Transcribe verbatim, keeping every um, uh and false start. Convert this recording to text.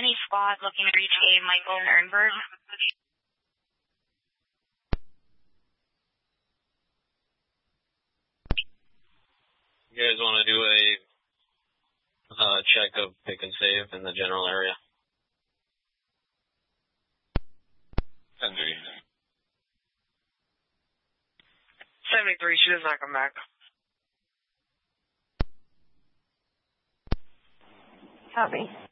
Any squad looking to reach a Michael Nurnberg? You guys want to do a uh, check of pick and save in the general area? ten three. seventy-three, she does not come back. Copy.